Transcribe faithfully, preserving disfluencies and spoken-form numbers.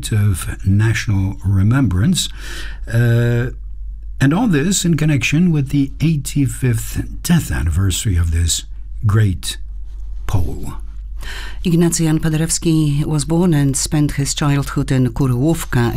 night of national remembrance. Uh, and all this in connection with the eighty-fifth death anniversary of this great Pole. Ignacy Jan Paderewski was born and spent his childhood in Kuryłówka,